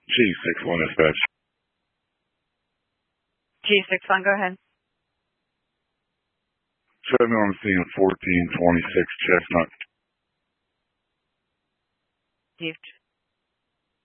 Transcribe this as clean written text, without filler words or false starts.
G61 dispatch. G61, go ahead. Show me on the scene 1426 Chestnut. Steve.